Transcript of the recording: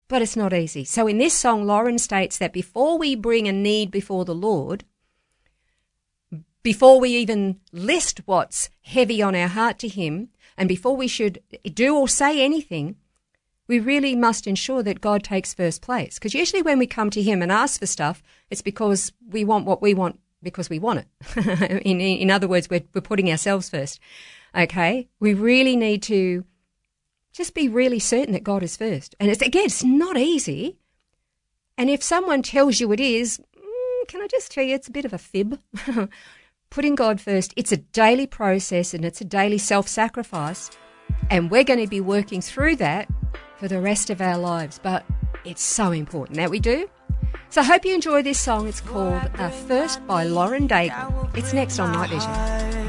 but it's not easy. So in this song, Lauren states that before we bring a need before the Lord, before we even list what's heavy on our heart to him, and before we should do or say anything, we really must ensure that God takes first place. Because usually when we come to him and ask for stuff, it's because we want what we want because we want it. In other words, we're putting ourselves first. Okay? We really need to just be really certain that God is first. And it's not easy. And if someone tells you it is, can I just tell you, it's a bit of a fib. Putting God first, it's a daily process and it's a daily self-sacrifice. And we're going to be working through that for the rest of our lives. But it's so important that we do. So I hope you enjoy this song. It's called First by Lauren Daigle. It's next on Night Vision.